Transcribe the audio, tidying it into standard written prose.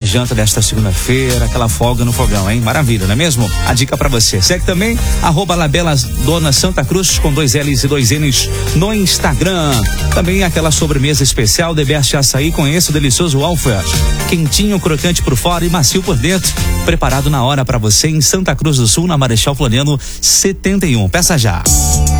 janta desta segunda-feira, aquela folga no fogão, hein? Maravilha, não é mesmo? A dica pra você. Segue também @Labela Dona Santa Cruz com 2 L's e 2 N's no Instagram. Também aquela sobremesa especial The Best Açaí, conheça o delicioso Walfert. Quentinho, crocante por fora e macio por dentro. Preparado na hora pra você em Santa Cruz do Sul, na Marechal Floriano 71. Peça já.